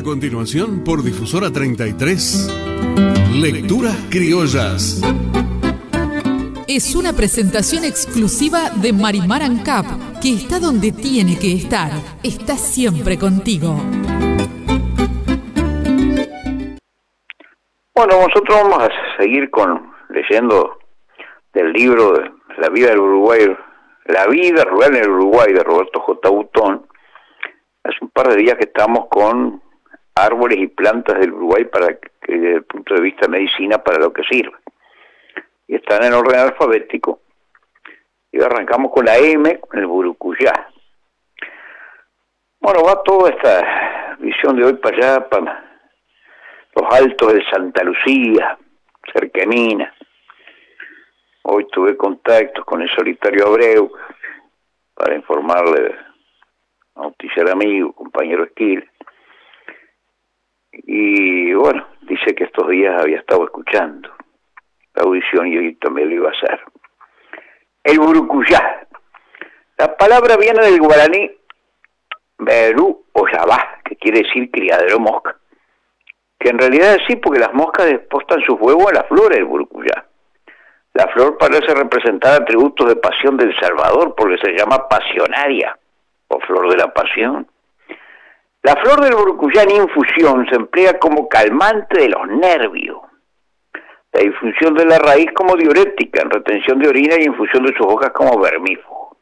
A continuación, por Difusora 33, Lecturas Criollas. Es una presentación exclusiva de Marimar Ancap, que está donde tiene que estar. Está siempre contigo. Bueno, nosotros vamos a seguir leyendo del libro de La vida del Uruguay, La vida rural en el Uruguay, de Roberto J. Butón. Hace un par de días que estamos con árboles y plantas del Uruguay para que, desde el punto de vista de medicina, para lo que sirve. Y están en orden alfabético. Y arrancamos con la M, con el burucuyá. Bueno, va toda esta visión de hoy para allá, para los altos de Santa Lucía, cerca de Minas. Hoy tuve contactos con el Solitario Abreu para informarle, noticiar amigo, compañero Esquil. Y bueno, dice que estos días había estado escuchando la audición y hoy también lo iba a hacer. El burucuyá. La palabra viene del guaraní berú o yabá, que quiere decir criadero mosca. Que en realidad es así porque las moscas depositan sus huevos a la flor del burucuyá. La flor parece representar atributos de pasión del Salvador porque se llama pasionaria o flor de la pasión. La flor del burucuyá en infusión se emplea como calmante de los nervios. La infusión de la raíz como diurética, en retención de orina y infusión de sus hojas como vermífugo.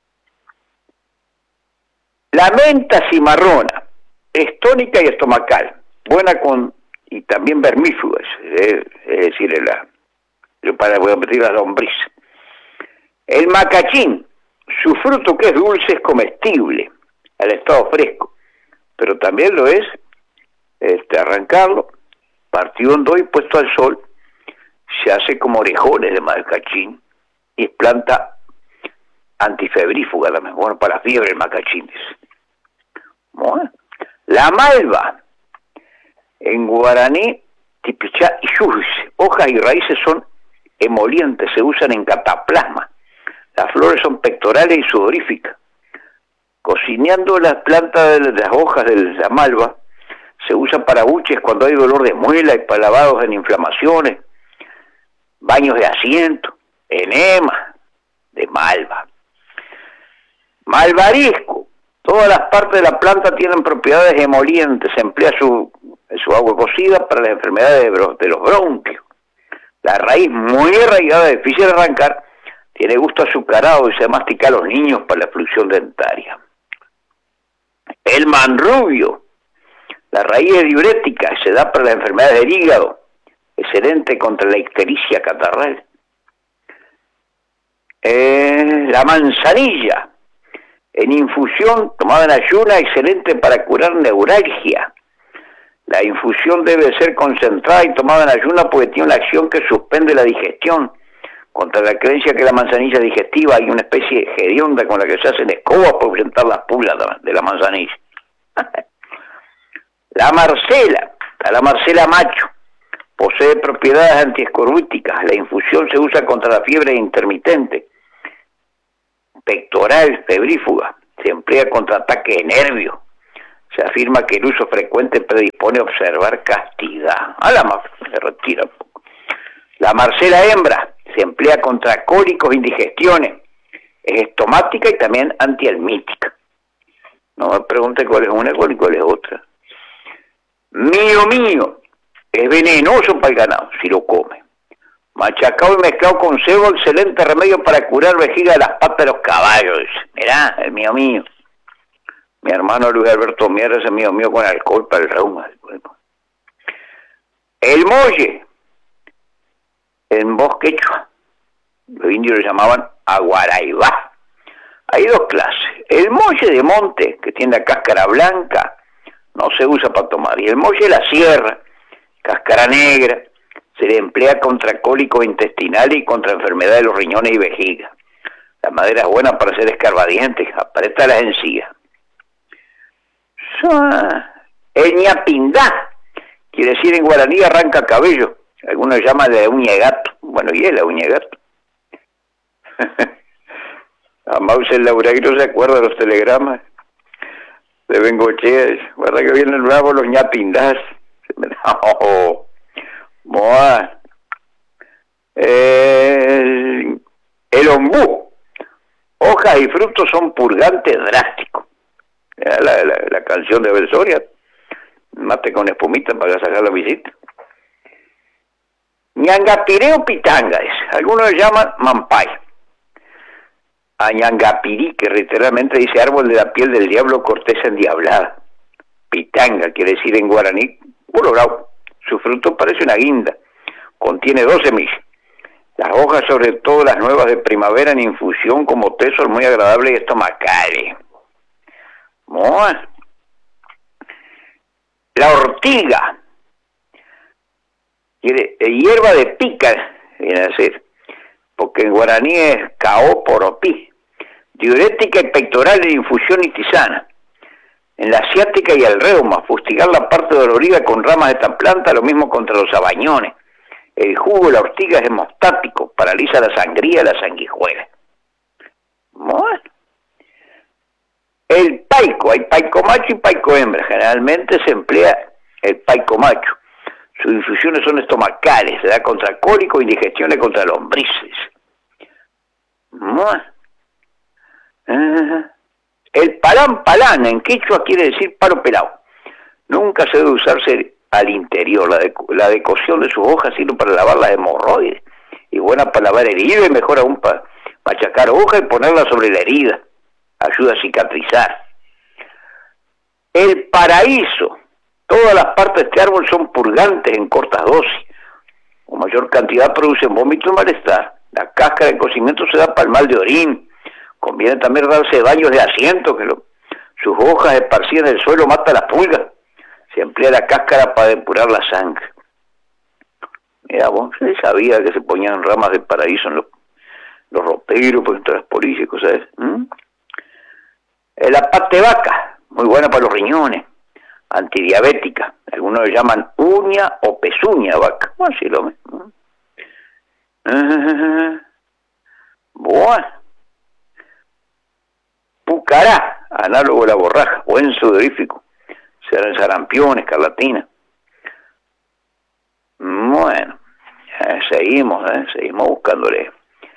La menta cimarrona es tónica y estomacal, buena y también vermífuga, es decir, voy a meter la lombriz. El macachín, su fruto que es dulce es comestible al estado fresco, pero también lo es arrancarlo, partido en dos y puesto al sol, se hace como orejones de macachín y es planta antifebrífuga también, bueno, para la fiebre el macachín. Bueno. La malva, en guaraní, tipichá y yujis, hojas y raíces son emolientes, se usan en cataplasma. Las flores son pectorales y sudoríficas. Cocineando las plantas de las hojas de la malva, se usa para buches cuando hay dolor de muela y para lavados en inflamaciones, baños de asiento, enema de malva. Malvarisco. Todas las partes de la planta tienen propiedades emolientes. Se emplea su agua cocida para las enfermedades de los bronquios. La raíz, muy arraigada, difícil de arrancar, tiene gusto azucarado y se mastica a los niños para la eflusión dentaria. El manrubio. La raíz es diurética y se da para las enfermedades del hígado. Excelente contra la ictericia catarral. La manzanilla. En infusión, tomada en ayuna, excelente para curar neuralgia. La infusión debe ser concentrada y tomada en ayuna porque tiene una acción que suspende la digestión. Contra la creencia que la manzanilla es digestiva, hay una especie de hedionda con la que se hacen escobas para ahuyentar las pulgas de la manzanilla. La marcela macho, posee propiedades antiescorbúticas. La infusión se usa contra la fiebre intermitente, pectoral, febrífuga. Se emplea contra ataques de nervios. Se afirma que el uso frecuente predispone a observar castidad. Se retira un poco. La marcela hembra se emplea contra cólicos e indigestiones. Es estomática y también antihelmítica. No me pregunte cuál es una y cuál es otra. Mío, es venenoso para el ganado si lo come. Machacado y mezclado con cebo, excelente remedio para curar vejiga de las patas de los caballos. Mirá, el mío. Mi hermano Luis Alberto Mier, ese mío con alcohol para el reuma. El molle, en voz quechua, los indios lo llamaban aguaraibá. Hay dos clases. El molle de monte, que tiene la cáscara blanca, no se usa para tomar. Y el molle de la sierra, cáscara negra, se le emplea contra cólicos intestinales y contra enfermedades de los riñones y vejiga. La madera es buena para hacer escarbadientes, aprieta las encías. El ñapindá, quiere decir en guaraní arranca cabello. Algunos llaman de uña de gato. Bueno, y es la uña de gato. A Mausel Laureiro se acuerda de los telegramas. de Bengochea, guarda que viene el bravo los ñapindás. No, moa. El ombú, hojas y frutos son purgantes drásticos. La canción de Belsoria, mate con espumita para sacar la visita. Ñangapireo pitanga es, algunos le llaman mampay. A ñangapirí, que literalmente dice árbol de la piel del diablo, corteza endiablada. Pitanga quiere decir en guaraní puro bravo. Su fruto parece una guinda, contiene 2 semillas. Las hojas, sobre todo las nuevas de primavera en infusión como té, son muy agradables y estomacales. Moa. La ortiga, hierba de pica, viene a ser, porque en guaraní es cao poropí, diurética y pectoral de infusión y tisana. En la asiática y el reuma, fustigar la parte dolorida con ramas de esta planta, lo mismo contra los sabañones. El jugo de la ortiga es hemostático, paraliza la sangría y la sanguijuela. Bueno. El paico, hay paico macho y paico hembra. Generalmente se emplea el paico macho. Sus infusiones son estomacales, se da contra cólico, indigestiones contra lombrices. Bueno. El palán palán, en quechua quiere decir palo pelado. Nunca se debe usarse al interior. La decocción de sus hojas sirve para lavar las hemorroides. Y buena para lavar heridas, y mejor aún para machacar hojas y ponerla sobre la herida. Ayuda a cicatrizar. El paraíso. Todas las partes de este árbol son purgantes en cortas dosis. Con mayor cantidad producen vómito y malestar. La cáscara de cocimiento se da para el mal de orín. Conviene también darse baños de asiento, que sus hojas esparcidas en el suelo matan las pulgas. Se emplea la cáscara para depurar la sangre. Mira, vos sabía que se ponían ramas de paraíso en los roperos, por entre las policías y cosas de eso. La pata de vaca, muy buena para los riñones, antidiabética. Algunos le llaman uña o pezuña de vaca. Bueno, sí lo mismo. Bueno. Pucará, análogo a la borraja, buen sudorífico, sarampión, escarlatina. Bueno, seguimos buscándole.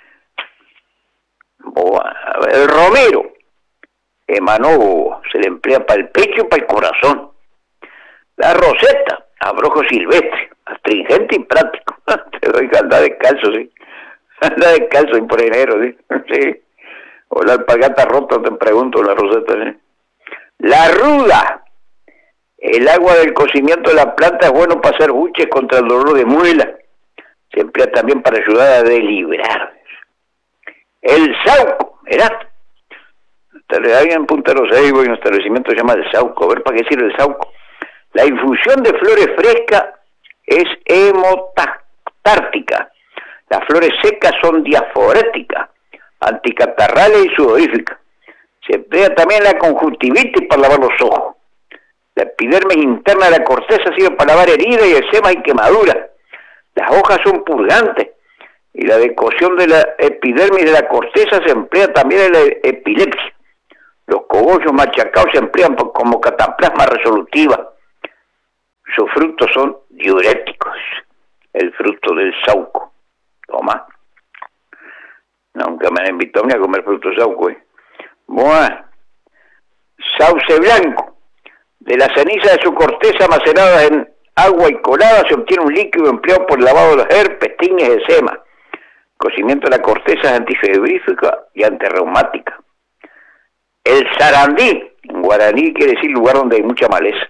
Bueno, el romero, hemanólogo, se le emplea para el pecho y para el corazón. La roseta, abrojo silvestre, astringente y práctico. Te doy que anda descalzo, sí. Anda descalzo y por enero, sí. Sí. O la alpargata rota, te pregunto, la roseta, ¿sí? La ruda. El agua del cocimiento de la planta es bueno para hacer buches contra el dolor de muela. Se emplea también para ayudar a deliberar. El sauco, ¿verdad? Hay en Punta Los Ceibos y un establecimiento se llama el sauco. A ver, ¿para qué sirve el sauco? La infusión de flores frescas es hemotártica. Las flores secas son diaforéticas, anticatarrales y sudoríficas. Se emplea también la conjuntivitis para lavar los ojos. La epidermis interna de la corteza sirve para lavar heridas y eczemas y quemaduras. Las hojas son purgantes y la decocción de la epidermis de la corteza se emplea también en la epilepsia. Los cogollos machacados se emplean como cataplasma resolutiva. Sus frutos son diuréticos. El fruto del sauco. Toma. Nunca me han invitado ni a comer fruto de sauco. Bueno. Sauce blanco. De la ceniza de su corteza macerada en agua y colada se obtiene un líquido empleado por el lavado de los herpes, tiñas y eczema. Cocimiento de la corteza es antifebrífica y antirreumática. El sarandí, en guaraní quiere decir lugar donde hay mucha maleza.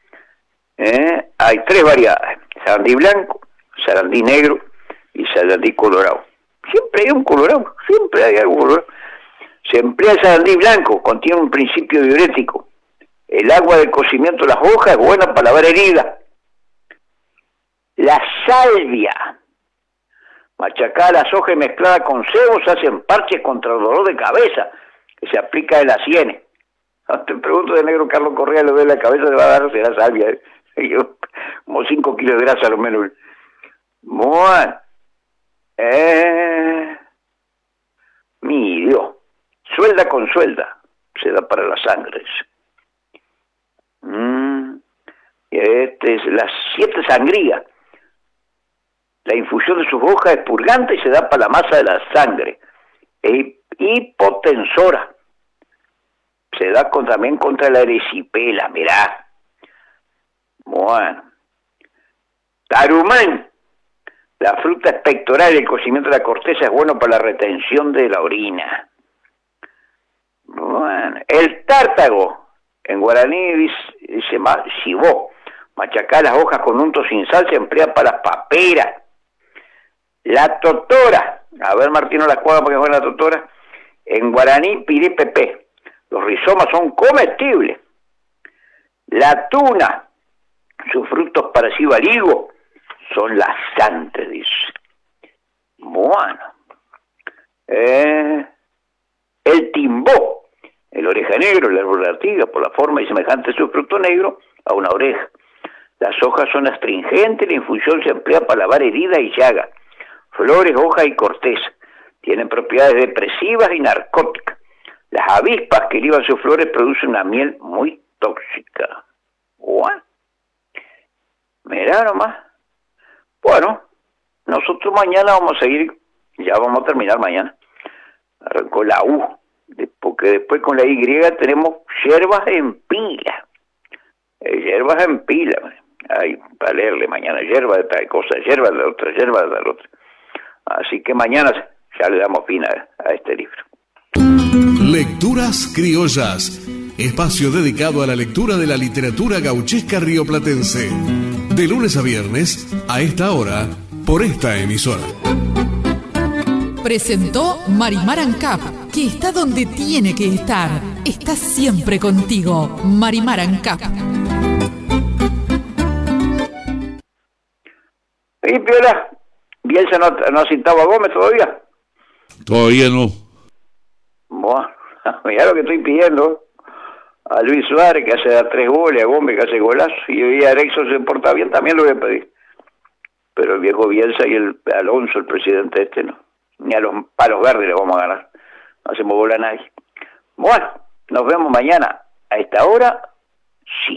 Hay 3 variedades: sarandí blanco, sarandí negro y sarandí colorado. Siempre hay un colorado, siempre hay algo colorado. Se emplea el sarandí blanco, contiene un principio diurético. El agua del cocimiento de las hojas es buena para lavar heridas. La salvia, machacada las hojas y mezclada con cebo, se hacen parches contra el dolor de cabeza, que se aplica en las sienes. Te pregunto de negro Carlos Correa, le doy la cabeza, le va a dar la salvia. Yo, como 5 kilos de grasa a lo menos. Bueno. Mi Dios. Suelda con suelda se da para las sangres. las 7 sangrías. La infusión de sus hojas es purgante y se da para la masa de la sangre. Es hipotensora. Se da también contra la erisipela, mirá. Bueno. Tarumán. La fruta es pectoral y el cocimiento de la corteza es bueno para la retención de la orina. Bueno. El tártago. En guaraní dice chivó. Machacar las hojas con unto sin sal se emplea para las paperas. La totora. A ver, Martino la cuadra porque fue la totora. En guaraní pide pepe. Los rizomas son comestibles. La tuna. Sus frutos parecidos al higo son laxantes, dice. Bueno. El timbó. El oreja negro, el árbol de ortiga, por la forma y semejante de su fruto negro a una oreja. Las hojas son astringentes, la infusión se emplea para lavar heridas y llagas. Flores, hojas y corteza. Tienen propiedades depresivas y narcóticas. Las avispas que liban sus flores producen una miel muy tóxica. ¿What? Mirá nomás. Bueno, nosotros mañana vamos a seguir, ya vamos a terminar mañana. Arrancó la U. Porque después con la Y tenemos hierbas en pila. Hierbas en pila. Ay, para leerle mañana, hierba de tal cosa, hierba de otra, hierba de la otra. Así que mañana ya le damos fin a este libro. Lecturas Criollas, espacio dedicado a la lectura de la literatura gauchesca rioplatense. De lunes a viernes, a esta hora, por esta emisora. Presentó Marimar Ancap, que está donde tiene que estar. Está siempre contigo, Marimar Ancap. ¿Y Piola? ¿Bielsa no ha citado a Gómez todavía? Todavía no. Bueno, mirá lo que estoy pidiendo. A Luis Suárez, que hace 3 goles, a Gómez, que hace golazo, y hoy a Erexon se porta bien, también lo voy a pedir. Pero el viejo Bielsa y el Alonso, el presidente este, no. Ni a los palos verdes le vamos a ganar. No hacemos bola a nadie. Bueno, nos vemos mañana a esta hora. Sí.